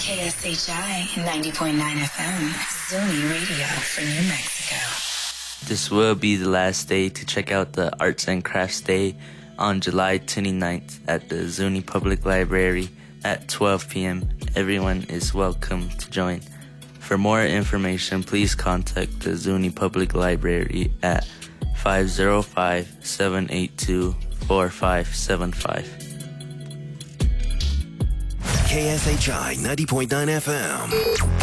KSHI 90.9 FM, Zuni Radio for New Mexico. This will be the last day to check out the Arts and Crafts Day on July 29th at the Zuni Public Library at 12 p.m. Everyone is welcome to join. For more information, please contact the Zuni Public Library at 505-782-4575. KSHI 90.9 FM.